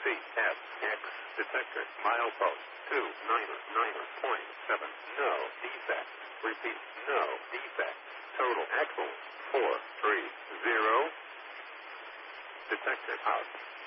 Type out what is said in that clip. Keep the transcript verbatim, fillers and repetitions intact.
F, X, detector, milepost, two, niner, niner point seven, no defect. Repeat, no defect. Total axle, four, three, zero. Detector out.